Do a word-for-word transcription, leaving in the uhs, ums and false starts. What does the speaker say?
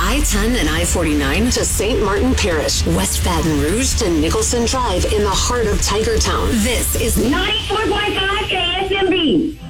I ten and I forty-nine to Saint Martin Parish, West Baton Rouge to Nicholson Drive in the heart of Tigertown. This is ninety-four point five K S M B.